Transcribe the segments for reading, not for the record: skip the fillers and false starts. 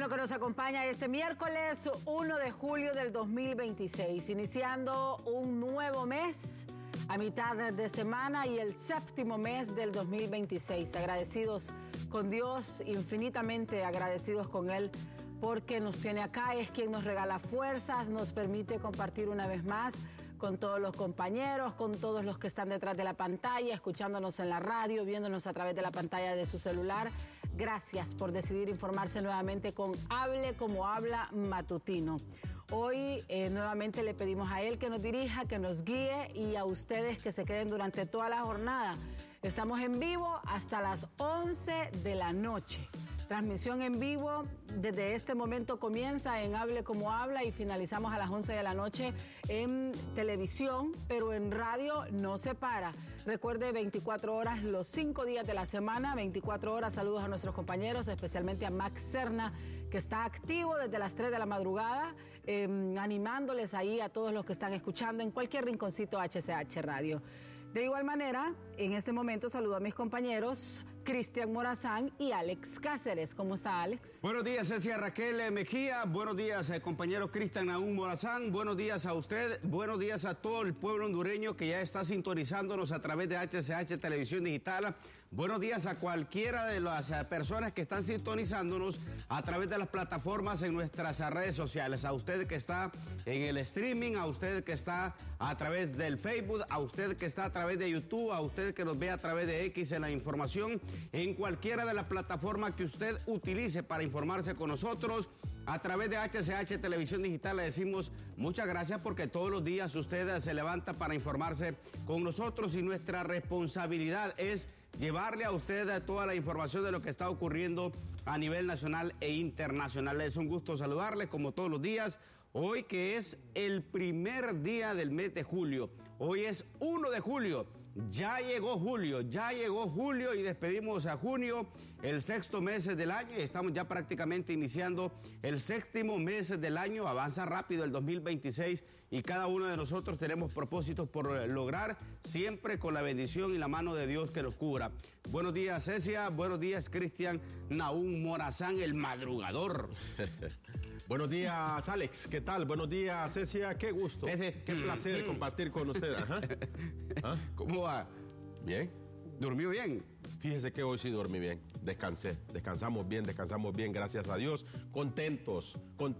bueno que nos acompaña este miércoles 1 de julio del 2026, iniciando un nuevo mes a mitad de semana y el séptimo mes del 2026. Agradecidos con Dios, infinitamente agradecidos con Él, porque nos tiene acá, es quien nos regala fuerzas, nos permite compartir una vez más con todos los compañeros, con todos los que están detrás de la pantalla, escuchándonos en la radio, viéndonos a través de la pantalla de su celular. Gracias por decidir informarse nuevamente con Hable Como Habla Matutino. Hoy nuevamente le pedimos a él que nos dirija, que nos guíe, y a ustedes que se queden durante toda la jornada. Estamos en vivo hasta las 11 de la noche. Transmisión en vivo desde este momento comienza en Hable Como Habla y finalizamos a las 11 de la noche en televisión, pero en radio no se para. Recuerde, 24 horas los 5 días de la semana, 24 horas. Saludos a nuestros compañeros, especialmente a Max Serna, que está activo desde las 3 de la madrugada, animándoles ahí a todos los que están escuchando en cualquier rinconcito HCH Radio. De igual manera, en este momento saludo a mis compañeros Cristian Morazán y Alex Cáceres. ¿Cómo está, Alex? Buenos días, Cecia Raquel Mejía. Buenos días, compañero Cristian Naúm Morazán. Buenos días a usted. Buenos días a todo el pueblo hondureño que ya está sintonizándonos a través de HCH Televisión Digital. Buenos días a cualquiera de las personas que están sintonizándonos a través de las plataformas en nuestras redes sociales. A usted que está en el streaming, a usted que está a través del Facebook, a usted que está a través de YouTube, a usted que nos ve a través de X en la información, en cualquiera de las plataformas que usted utilice para informarse con nosotros. A través de HCH Televisión Digital le decimos muchas gracias, porque todos los días usted se levanta para informarse con nosotros y nuestra responsabilidad es llevarle a usted toda la información de lo que está ocurriendo a nivel nacional e internacional. Es un gusto saludarle como todos los días. Hoy que es el primer día del mes de julio, hoy es 1 de julio, ya llegó julio y despedimos a junio, el sexto mes del año, y estamos ya prácticamente iniciando el séptimo mes del año. Avanza rápido el 2026 y cada uno de nosotros tenemos propósitos por lograr, siempre con la bendición y la mano de Dios que nos cubra. Buenos días, Cecia. Buenos días, Cristian Naúm Morazán, el madrugador. Buenos días, Alex. ¿Qué tal? Buenos días, Cecia. Qué gusto. Qué placer compartir con usted. Ajá. ¿Ah? ¿Cómo va? Bien. ¿Durmió bien? Fíjese que hoy sí dormí bien. Descansamos bien, gracias a Dios. Contentos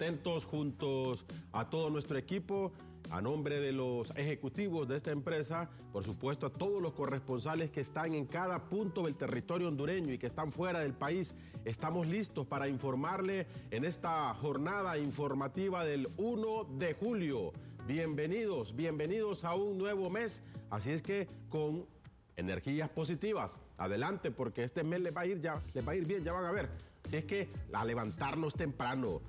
juntos a todo nuestro equipo. A nombre de los ejecutivos de esta empresa, por supuesto a todos los corresponsales que están en cada punto del territorio hondureño y que están fuera del país, estamos listos para informarle en esta jornada informativa del 1 de julio. Bienvenidos a un nuevo mes, así es que con energías positivas, adelante, porque este mes les va a ir bien, ya van a ver. Así es que a levantarnos temprano.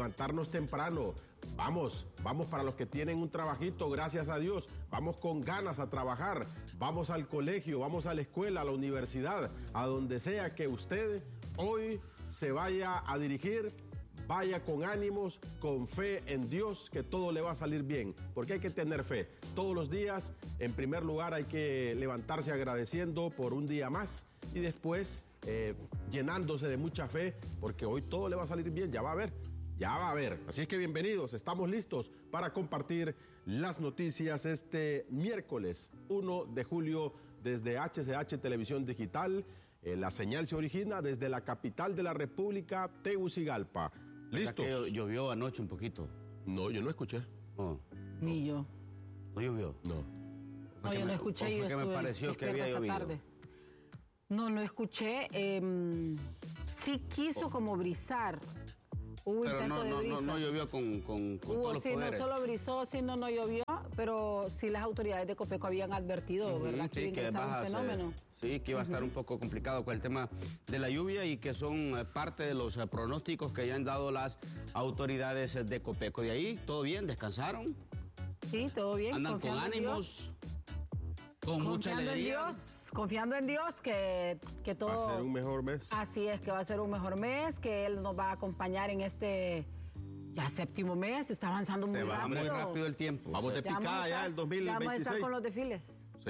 Vamos para los que tienen un trabajito, gracias a Dios. Vamos con ganas a trabajar. Vamos al colegio, vamos a la escuela, a la universidad, a donde sea que usted hoy se vaya a dirigir. Vaya con ánimos, con fe en Dios, que todo le va a salir bien, porque hay que tener fe. Todos los días, en primer lugar, hay que levantarse agradeciendo por un día más y después llenándose de mucha fe, porque hoy todo le va a salir bien, ya va a ver. Así es que bienvenidos, estamos listos para compartir las noticias este miércoles 1 de julio desde HCH Televisión Digital. La señal se origina desde la capital de la República, Tegucigalpa. ¿Listos? Que llovió anoche un poquito. No, yo no escuché. No. Ni yo. ¿No llovió? No. No, yo no escuché y yo estuve me pareció que había llovido. Tarde. No escuché. Sí quiso como brizar. Hubo pero intento de brisa. No llovió con todos los poderes. No solo brizó, no llovió, pero sí las autoridades de Copeco habían advertido, ¿verdad? Sí, que ingresaba un fenómeno. Sí, que iba a estar un poco complicado con el tema de la lluvia y que son parte de los pronósticos que ya han dado las autoridades de Copeco. De ahí, ¿todo bien? ¿Descansaron? Sí, todo bien. ¿Andan con ánimos? Con mucha alegría. Confiando en Dios que todo... Va a ser un mejor mes. Así es, que va a ser un mejor mes, que Él nos va a acompañar en este ya séptimo mes. Está avanzando muy rápido. Muy rápido el tiempo. Vamos de picada ya el 2026. Ya vamos a estar con los desfiles. Sí.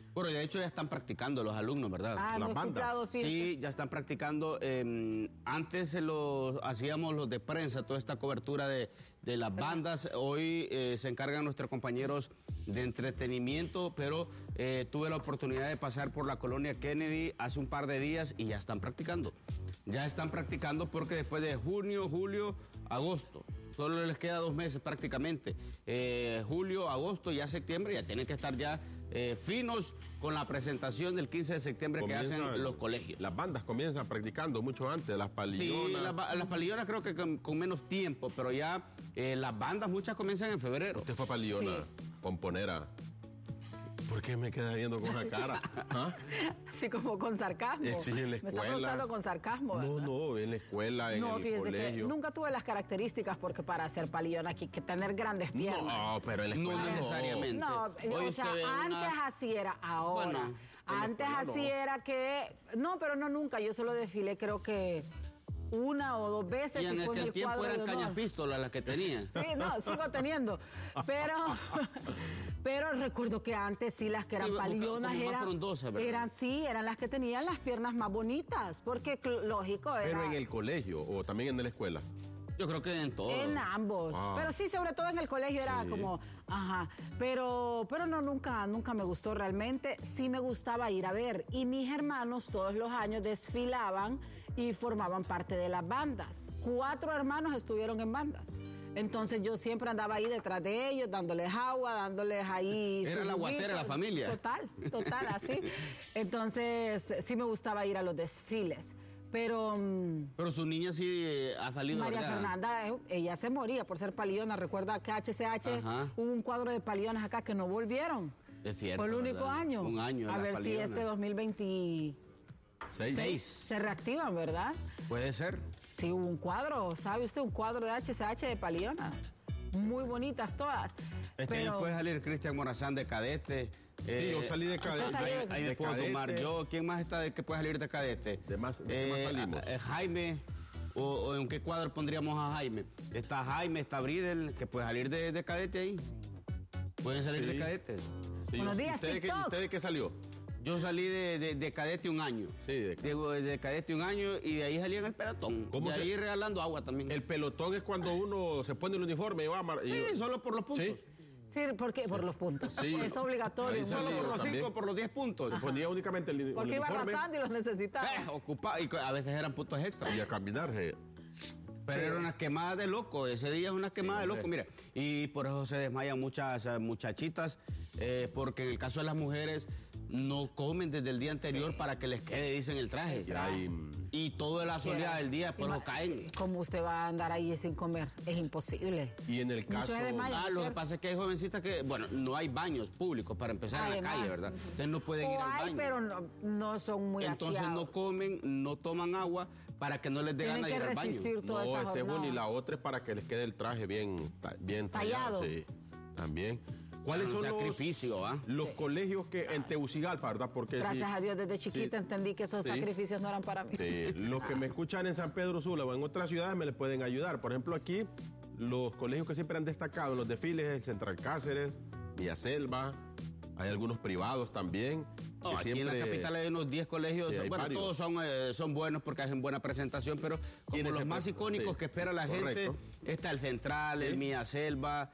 Bueno, de hecho ya están practicando los alumnos, ¿verdad? Ah, no he escuchado, fíjese. Sí, ya están practicando. Antes hacíamos los de prensa, toda esta cobertura de las bandas. Hoy se encargan nuestros compañeros de entretenimiento, pero tuve la oportunidad de pasar por la colonia Kennedy hace un par de días y ya están practicando. Ya están practicando porque después de junio, julio, agosto, solo les queda 2 meses prácticamente. Julio, agosto, ya septiembre, ya tienen que estar ya finos con la presentación del 15 de septiembre que hacen los colegios. Las bandas comienzan practicando mucho antes, las palillonas. Sí, las palillonas creo que con menos tiempo, pero ya las bandas muchas comienzan en febrero. Usted fue palillona, pomponera. ¿Por qué me queda viendo con una cara? ¿Ah? Así como con sarcasmo. Sí, en la escuela. Me está preguntando con sarcasmo, ¿verdad? No, en la escuela, en el colegio. Que nunca tuve las características porque para ser palillona hay que tener grandes piernas. No, pero en la escuela no necesariamente. No, o sea, antes así era, ahora. Bueno, antes así era que... No, pero no nunca. Yo solo desfilé creo que 1 o 2 veces. Y en fue aquel tiempo eran cañas pistolas las que tenían. Sí, no, sigo teniendo. Pero recuerdo que antes sí las que eran palillonas eran las que tenían las piernas más bonitas. Porque lógico era... Pero en el colegio o también en la escuela. Yo creo que en todo. En ambos. Pero sí, sobre todo en el colegio era como, Pero no, nunca me gustó realmente. Sí me gustaba ir a ver. Y mis hermanos todos los años desfilaban y formaban parte de las bandas. 4 hermanos estuvieron en bandas. Entonces yo siempre andaba ahí detrás de ellos, dándoles agua, dándoles ahí... Era la guatera de la familia. Total, así. Entonces sí me gustaba ir a los desfiles. Pero su niña sí ha salido. María Fernanda, ella se moría por ser palillona. Recuerda que HCH hubo un cuadro de palillonas acá que no volvieron. Es cierto. Fue el único año. Un año. A ver si este 2026 se reactivan, ¿verdad? Puede ser. Sí, hubo un cuadro, ¿sabe usted? Un cuadro de HCH de palillonas. Muy bonitas todas. Pero puede salir Cristian Morazán de cadete. Sí, yo salí de cadete. Ahí me puedo tomar yo. ¿Quién más está que puede salir de cadete? ¿De más salimos? Jaime, o ¿en qué cuadro pondríamos a Jaime? Está Jaime, está Bridel, que puede salir de cadete ahí. Pueden salir de cadete. Sí. Buenos días, TikTok. ¿Usted de qué salió? Yo salí de cadete 1 año. Sí, de cadete 1 año y de ahí salí en el pelotón. ¿Cómo ahí regalando agua también. El pelotón es cuando uno se pone el uniforme y va a... Sí, solo por los puntos. ¿Sí? Sí, porque por los puntos. Sí. Es obligatorio. Solo por los 5, por los 10 puntos. Se ponía únicamente el uniforme. Porque iba arrasando y los necesitaba. Ocupado, y a veces eran puntos extra. Y a caminarse. Pero era una quemada de loco, ese día es una quemada de loco, mira. Y por eso se desmayan muchas muchachitas, porque en el caso de las mujeres no comen desde el día anterior para que les quede, dicen, el traje. Y toda la soledad del día, por eso caen. ¿Cómo usted va a andar ahí sin comer? Es imposible. Y en el caso... lo que pasa es que hay jovencitas que, bueno, no hay baños públicos para empezar en la calle, ¿verdad? Entonces no pueden ir al baño. Pero no son muy Entonces aseados. no comen, no toman agua para que no les dé ganas de ir al baño. Tienen que resistir toda esa jornada. Ese es uno y la otra es para que les quede el traje bien tallado. Sí, también. ¿Cuáles son los colegios que en Tegucigalpa, verdad? Porque gracias a Dios, desde chiquita entendí que esos sacrificios no eran para mí. Sí. Los que me escuchan en San Pedro Sula o en otras ciudades me les pueden ayudar. Por ejemplo, aquí, los colegios que siempre han destacado en los desfiles, el Central Cáceres, Villaselva, hay algunos privados también. Aquí en la capital hay unos 10 colegios, bueno, todos son buenos porque hacen buena presentación, pero como los más icónicos que espera la gente, está el Central, el Mía Selva,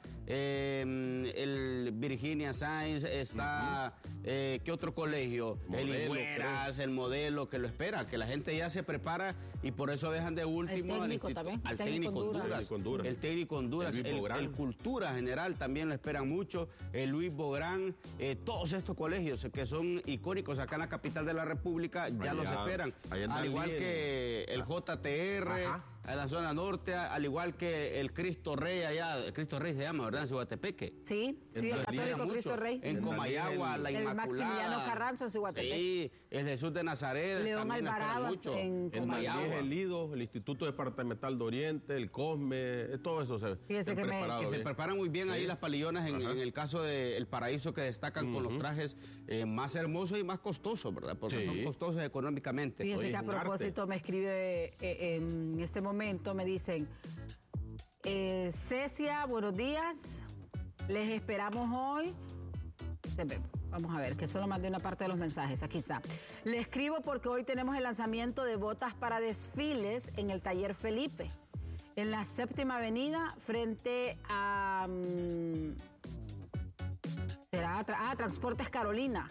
el Virginia Sainz, está, ¿qué otro colegio? Modelo, el Higueras, el Modelo, que lo espera, que la gente ya se prepara y por eso dejan de último al técnico también, al técnico Honduras, el técnico Honduras, el Cultura General también lo esperan mucho, el Luis Bográn, todos estos colegios que son icónicos acá en la capital de la República, ya los esperan. Al igual que el JTR, en la zona norte, al igual que el Cristo Rey allá, el Cristo Rey se llama, ¿verdad? En Cihuatepeque. Sí, el católico Cristo Rey. En Comayagua, la Inmaculada. El Maximiliano Carranzo en Cihuatepeque. Sí, el Jesús de Nazaret. León Alvarado en Comayagua. El IDO, el Instituto Departamental de Oriente, el COSME, todo eso se preparan muy bien ahí las palillonas en el caso del Paraíso, que destacan con los trajes más hermosos y más costosos, ¿verdad? Porque son costosos económicamente. Fíjense que a propósito me escribe en ese momento, me dicen, Cecia, buenos días, les esperamos hoy. Vamos a ver, que solo mandé una parte de los mensajes. Aquí está. Le escribo porque hoy tenemos el lanzamiento de botas para desfiles en el Taller Felipe, en la 7ª Avenida, frente a... Transportes Carolina.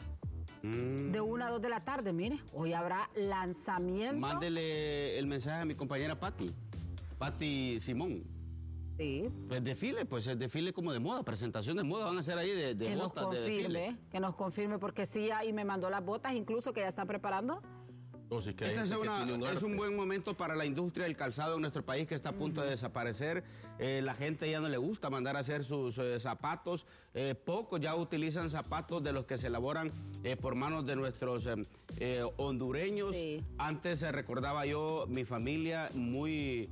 De 1 a 2 de la tarde, mire. Hoy habrá lanzamiento. Mándele el mensaje a mi compañera Patti Simón. Sí. Pues desfile, pues el desfile como de moda, presentación de moda, van a hacer ahí de que botas, de desfile. Que nos confirme, porque sí, y me mandó las botas incluso que ya están preparando. Entonces, que es un buen momento para la industria del calzado en nuestro país que está a punto de desaparecer. La gente ya no le gusta mandar a hacer sus zapatos. Pocos ya utilizan zapatos de los que se elaboran por manos de nuestros hondureños. Sí. Antes recordaba yo mi familia muy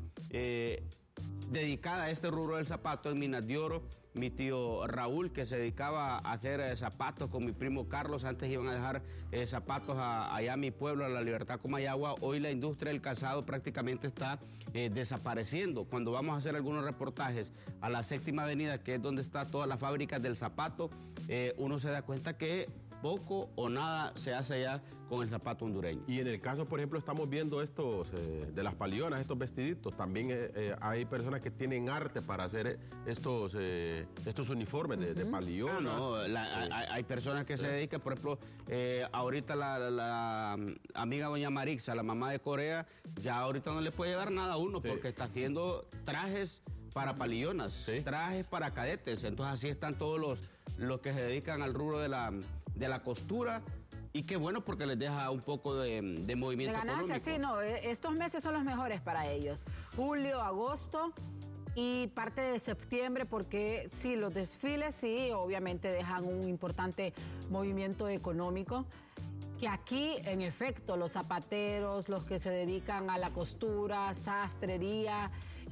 dedicada a este rubro del zapato en Minas de Oro. Mi tío Raúl, que se dedicaba a hacer zapatos con mi primo Carlos, antes iban a dejar zapatos allá a mi pueblo, a La Libertad, Comayagua. Hoy la industria del calzado prácticamente está desapareciendo. Cuando vamos a hacer algunos reportajes a la 7ª Avenida, que es donde está todas las fábricas del zapato, uno se da cuenta que poco o nada se hace ya con el zapato hondureño. Y en el caso, por ejemplo, estamos viendo estos de las palionas, estos vestiditos. También hay personas que tienen arte para hacer estos uniformes de paliona. Hay personas que se dedican, por ejemplo, ahorita la amiga doña Marixa, la mamá de Corea, ya ahorita no le puede llevar nada a uno porque está haciendo trajes para palillonas, trajes para cadetes. Entonces así están todos los que se dedican al rubro de la costura. Y qué bueno, porque les deja un poco de movimiento de ganancia, económico. sí, no, estos meses son los mejores para ellos. Julio, agosto y parte de septiembre, porque sí, los desfiles sí, obviamente dejan un importante movimiento económico. Que aquí, en efecto, los zapateros, los que se dedican a la costura, sastrería,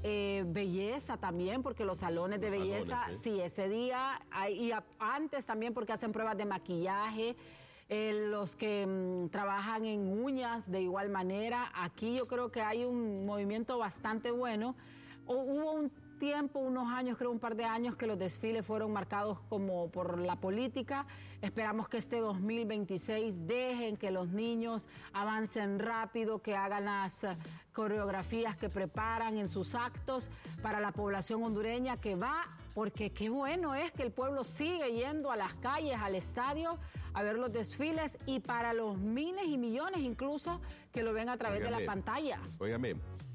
belleza también, porque los salones de belleza, sí, ese día, y antes también porque hacen pruebas de maquillaje, los que trabajan en uñas de igual manera. Aquí yo creo que hay un movimiento bastante bueno. Hubo un tiempo, unos años, creo un par de años, que los desfiles fueron marcados como por la política. Esperamos que este 2026 dejen que los niños avancen rápido, que hagan las coreografías que preparan en sus actos para la población hondureña que va, porque qué bueno es que el pueblo sigue yendo a las calles, al estadio, a ver los desfiles, y para los miles y millones incluso que lo ven a través de la pantalla. Óigame,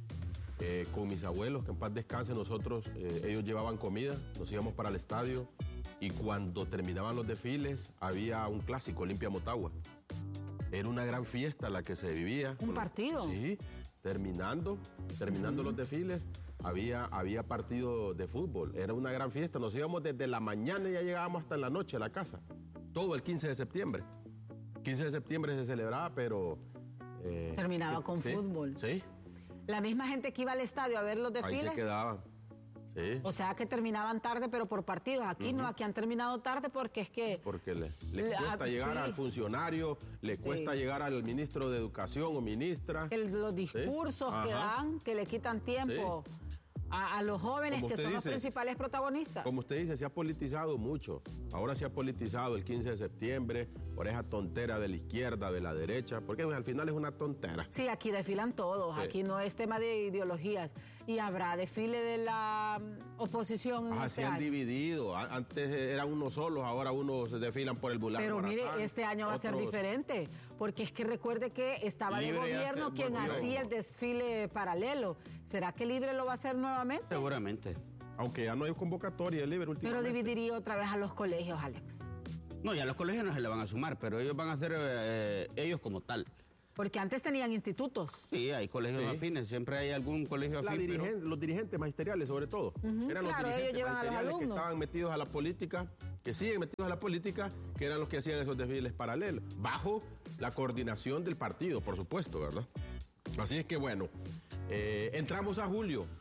con mis abuelos, que en paz descanse, nosotros, ellos llevaban comida, nos íbamos para el estadio, y cuando terminaban los desfiles había un clásico, Olimpia Motagua. Era una gran fiesta la que se vivía. ¿Un partido? Sí, terminando los desfiles, había partido de fútbol. Era una gran fiesta, nos íbamos desde la mañana y ya llegábamos hasta en la noche a la casa. Todo el 15 de septiembre. 15 de septiembre se celebraba, pero... terminaba con fútbol. Sí. La misma gente que iba al estadio a ver los desfiles. Ahí se quedaban. Sí. O sea que terminaban tarde, pero por partidos. Aquí no, aquí han terminado tarde porque es que... Porque le cuesta llegar al funcionario, le cuesta llegar al ministro de Educación o ministra. Los discursos que dan, que le quitan tiempo a los jóvenes, que son los principales protagonistas. Como usted dice, se ha politizado mucho. Ahora se ha politizado el 15 de septiembre por esa tontera de la izquierda, de la derecha, porque al final es una tontera. Sí, aquí desfilan todos, aquí no es tema de ideologías. Y habrá desfile de la oposición. Se han dividido. Antes eran unos solos, ahora unos desfilan por el Boulevard. Pero Morazán, mire, este año va a ser diferente, porque es que recuerde que estaba de gobierno quien hacía el desfile paralelo. ¿Será que Libre lo va a hacer nuevamente? Seguramente. Aunque ya no hay convocatoria de Libre últimamente. Pero dividiría otra vez a los colegios, Alex. No, ya los colegios no se le van a sumar, pero ellos van a hacer ellos como tal. Porque antes tenían institutos. Sí, hay colegios afines, siempre hay algún colegio afín. Los dirigentes magisteriales, sobre todo. Eran los dirigentes magisteriales que estaban metidos a la política, que siguen metidos a la política, que eran los que hacían esos desfiles paralelos, bajo la coordinación del partido, por supuesto, ¿verdad? Así es que bueno, entramos a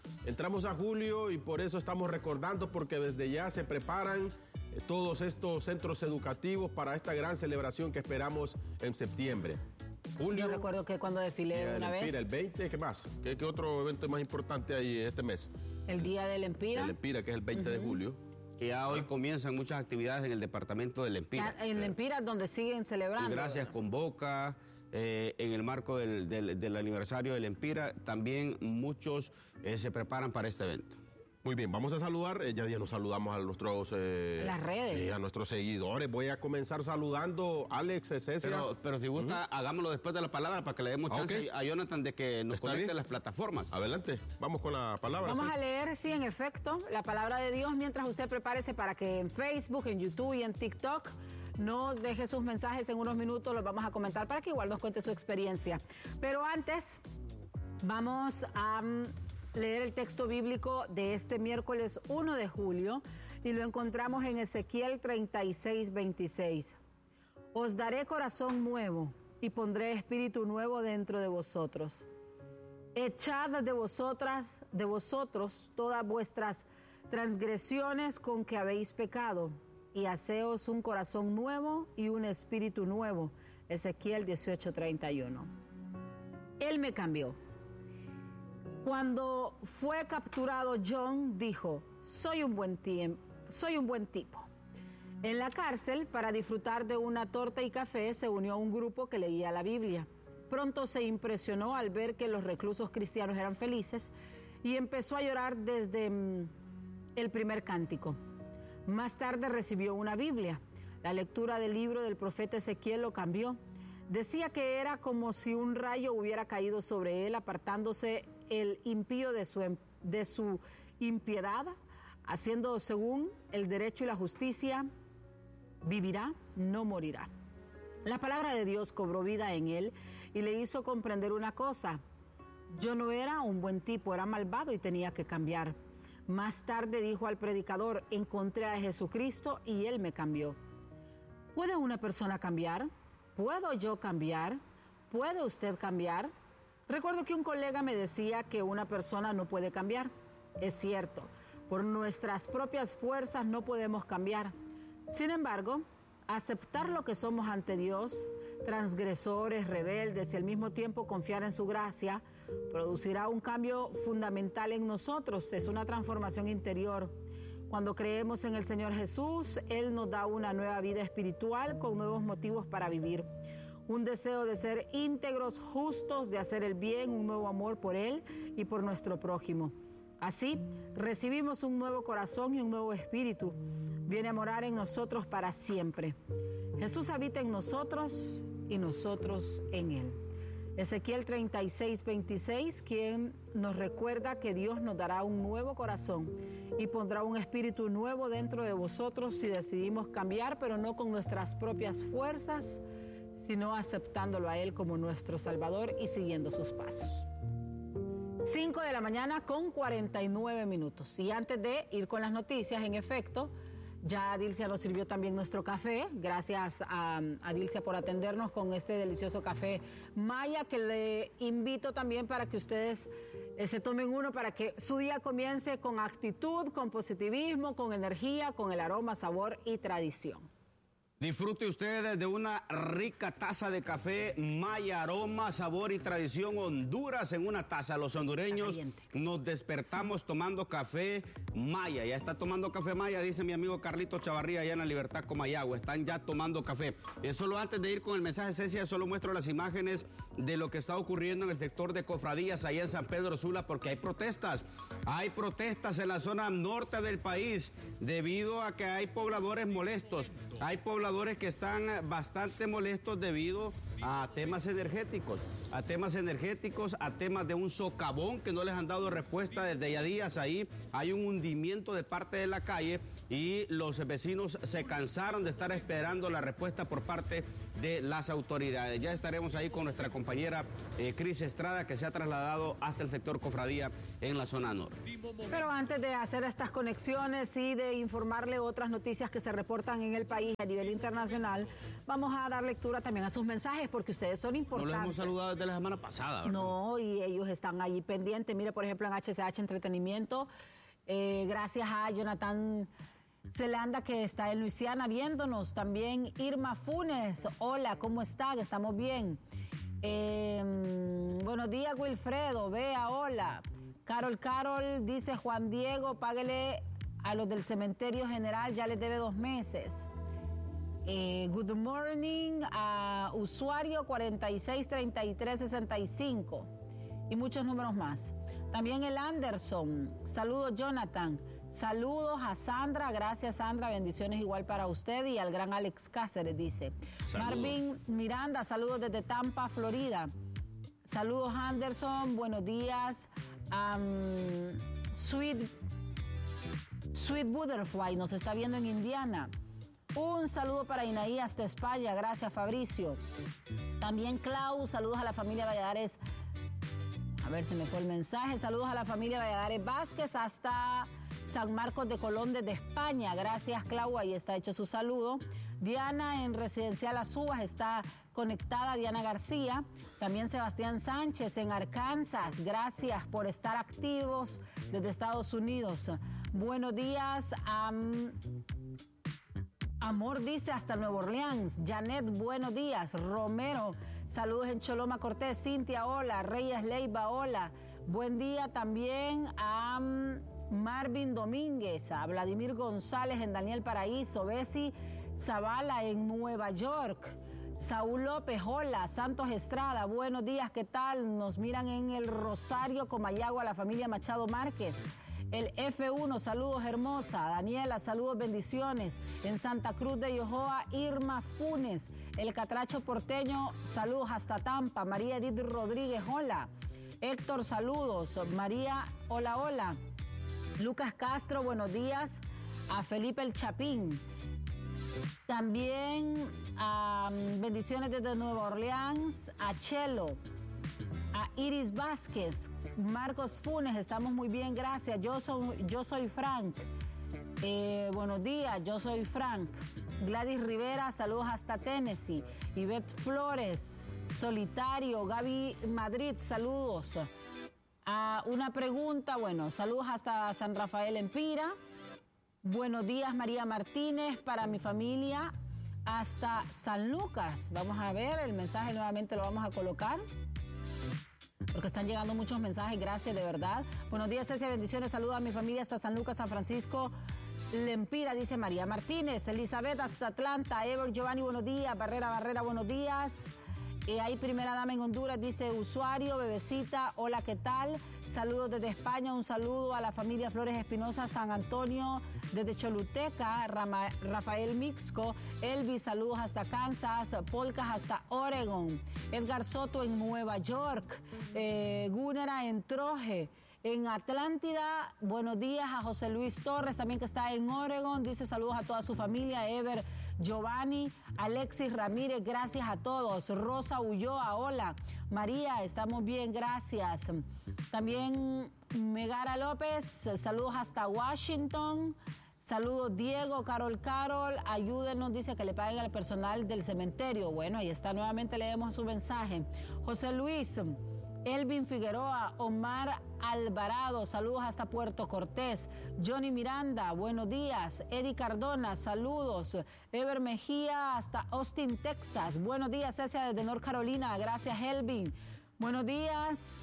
julio y por eso estamos recordando, porque desde ya se preparan todos estos centros educativos para esta gran celebración que esperamos en septiembre. Julio, yo recuerdo que cuando desfilé una vez... El 20, ¿qué más? ¿Qué otro evento más importante hay este mes? El Día del Empira. El Empira, que es el 20 de julio. que ya hoy comienzan muchas actividades en el departamento de Lempira. En Lempira, donde siguen celebrando. Y gracias Convoca, en el marco del aniversario de Lempira, también muchos se preparan para este evento. Muy bien, vamos a saludar, ya nos saludamos a nuestros... las redes. Sí, a nuestros seguidores. Voy a comenzar saludando a Alex, Cecia. Pero si gusta, hagámoslo después de la palabra para que le demos chance a Jonathan de que nos conecte a las plataformas. Adelante, vamos con la palabra. Vamos a leer, sí, en efecto, la palabra de Dios mientras usted prepárese para que en Facebook, en YouTube y en TikTok nos deje sus mensajes. En unos minutos los vamos a comentar para que igual nos cuente su experiencia. Pero antes, vamos a leer el texto bíblico de este miércoles 1 de julio y lo encontramos en Ezequiel 36:26. Os daré corazón nuevo y pondré espíritu nuevo dentro de vosotros. Echad de vosotros todas vuestras transgresiones con que habéis pecado y haceos un corazón nuevo y un espíritu nuevo. Ezequiel 18:31. Él me cambió. Cuando fue capturado, John dijo, soy un buen tipo. En la cárcel, para disfrutar de una torta y café, se unió a un grupo que leía la Biblia. Pronto se impresionó al ver que los reclusos cristianos eran felices y empezó a llorar desde el primer cántico. Más tarde recibió una Biblia. La lectura del libro del profeta Ezequiel lo cambió. Decía que era como si un rayo hubiera caído sobre él, apartándose el impío de su impiedad, haciendo según el derecho y la justicia, vivirá, no morirá. La palabra de Dios cobró vida en él y le hizo comprender una cosa: yo no era un buen tipo, era malvado y tenía que cambiar. Más tarde dijo al predicador, encontré a Jesucristo y él me cambió. ¿Puede una persona cambiar? ¿Puedo yo cambiar? ¿Puede usted cambiar? Recuerdo que un colega me decía que una persona no puede cambiar. Es cierto, por nuestras propias fuerzas no podemos cambiar. Sin embargo, aceptar lo que somos ante Dios, transgresores, rebeldes y al mismo tiempo confiar en su gracia, producirá un cambio fundamental en nosotros. Es una transformación interior. Cuando creemos en el Señor Jesús, Él nos da una nueva vida espiritual con nuevos motivos para vivir. Un deseo de ser íntegros, justos, de hacer el bien, un nuevo amor por Él y por nuestro prójimo. Así, recibimos un nuevo corazón y un nuevo espíritu. Viene a morar en nosotros para siempre. Jesús habita en nosotros y nosotros en Él. Ezequiel 36:26, quien nos recuerda que Dios nos dará un nuevo corazón y pondrá un espíritu nuevo dentro de vosotros si decidimos cambiar, pero no con nuestras propias fuerzas, sino aceptándolo a Él como nuestro Salvador y siguiendo sus pasos. 5 de la mañana con 49 minutos. Y antes de ir con las noticias, en efecto, ya Dilcia nos sirvió también nuestro café. Gracias a Dilcia por atendernos con este delicioso café Maya, que le invito también para que ustedes se tomen uno para que su día comience con actitud, con positivismo, con energía, con el aroma, sabor y tradición. Disfrute usted de una rica taza de café Maya, aroma, sabor y tradición Honduras en una taza. Los hondureños nos despertamos tomando café Maya. Ya está tomando café Maya, dice mi amigo Carlito Chavarría allá en la Libertad Comayagua. Están ya tomando café. Solo antes de ir con el mensaje, Cecia, solo muestro las imágenes de lo que está ocurriendo en el sector de Cofradías allá en San Pedro Sula, porque hay protestas. Hay protestas en la zona norte del país debido a que hay pobladores molestos. Hay pobladores que están bastante molestos debido a temas energéticos, a temas de un socavón que no les han dado respuesta desde ya días. Ahí hay un hundimiento de parte de la calle y los vecinos se cansaron de estar esperando la respuesta por parte de las autoridades. Ya estaremos ahí con nuestra compañera Cris Estrada, que se ha trasladado hasta el sector Cofradía en la zona norte. Pero antes de hacer estas conexiones y de informarle otras noticias que se reportan en el país a nivel internacional, vamos a dar lectura también a sus mensajes, porque ustedes son importantes. No los hemos saludado desde la semana pasada, ¿verdad? No, y ellos están ahí pendientes. Mire, por ejemplo, en HCH Entretenimiento, gracias a Jonathan Zelanda, que está en Luisiana viéndonos. También Irma Funes, hola, ¿cómo están? Estamos bien. Buenos días, Wilfredo, Bea, hola. Carol dice, Juan Diego, páguele A los del cementerio general ya les debe 2 meses. Good morning a usuario 463365 y muchos números más. También el Anderson, saludos Jonathan, saludos a Sandra, gracias Sandra, bendiciones igual para usted y al gran Alex Cáceres dice. Saludos. Marvin Miranda, saludos desde Tampa, Florida. Saludos Anderson, buenos días. Sweet Butterfly nos está viendo en Indiana. Un saludo para Inaí hasta España, gracias Fabricio. También Clau, saludos a la familia Valladares. A ver, se me fue el mensaje. Saludos a la familia Valladares Vázquez hasta San Marcos de Colón desde España. Gracias Clau, ahí está hecho su saludo. Diana en Residencial Azúas está conectada, Diana García. También Sebastián Sánchez en Arkansas. Gracias por estar activos desde Estados Unidos. Buenos días. Amor dice hasta Nueva Orleans. Janet, buenos días. Romero, saludos en Choloma Cortés. Cintia, hola. Reyes Leiva, hola. Buen día también a Marvin Domínguez, a Vladimir González en Daniel Paraíso. Bessie Zavala en Nueva York. Saúl López, hola. Santos Estrada, buenos días, ¿qué tal? Nos miran en el Rosario, Comayagua, la familia Machado Márquez. El F1, saludos hermosa. Daniela, saludos, bendiciones. En Santa Cruz de Yojoa, Irma Funes. El Catracho Porteño, saludos hasta Tampa. María Edith Rodríguez, hola. Héctor, saludos. María, hola, hola. Lucas Castro, buenos días. A Felipe El Chapín. También bendiciones desde Nueva Orleans. A Chelo. A Iris Vázquez, Marcos Funes, estamos muy bien, gracias. Yo soy Frank. Buenos días, yo soy Frank. Gladys Rivera, saludos hasta Tennessee. Ivette Flores, Solitario. Gaby Madrid, saludos. Una pregunta, bueno, saludos hasta San Rafael Empira. Buenos días, María Martínez, para mi familia hasta San Lucas. Vamos a ver, el mensaje nuevamente lo vamos a colocar, porque están llegando muchos mensajes, gracias de verdad. Buenos días, Cecia, bendiciones, saludos a mi familia hasta San Lucas, San Francisco, Lempira, dice María Martínez. Elizabeth hasta Atlanta. Ever Giovanni, buenos días. Barrera, buenos días. Hay primera dama en Honduras, dice usuario. Bebecita, hola, ¿qué tal? Saludos desde España, un saludo a la familia Flores Espinosa, San Antonio, desde Choluteca, Rafael Mixco. Elvis, saludos hasta Kansas. Polcas hasta Oregon. Edgar Soto en Nueva York. Gúnera en Troje. En Atlántida, buenos días a José Luis Torres, también que está en Oregon. Dice saludos a toda su familia. Ever Giovanni, Alexis Ramírez, gracias a todos. Rosa Ulloa, hola. María, estamos bien, gracias. También Megara López, saludos hasta Washington. Saludos Diego, Carol, ayúdenos, dice que le paguen al personal del cementerio. Bueno, ahí está, nuevamente leemos su mensaje. José Luis, Elvin Figueroa, Omar Alvarado, saludos hasta Puerto Cortés. Johnny Miranda, buenos días. Eddie Cardona, saludos. Ever Mejía hasta Austin, Texas. Buenos días, Cecia desde North Carolina. Gracias, Elvin. Buenos días.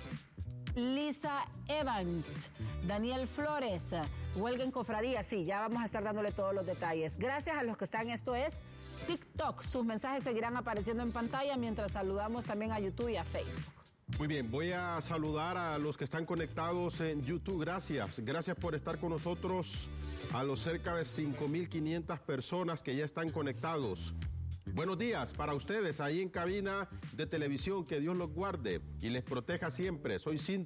Lisa Evans, Daniel Flores, huelga en cofradía, sí, ya vamos a estar dándole todos los detalles. Gracias a los que están, esto es TikTok, sus mensajes seguirán apareciendo en pantalla mientras saludamos también a YouTube y a Facebook. Muy bien, voy a saludar a los que están conectados en YouTube, gracias por estar con nosotros, a los cerca de 5.500 personas que ya están conectados. Buenos días para ustedes ahí en cabina de televisión, que Dios los guarde y les proteja siempre. Soy Cintia.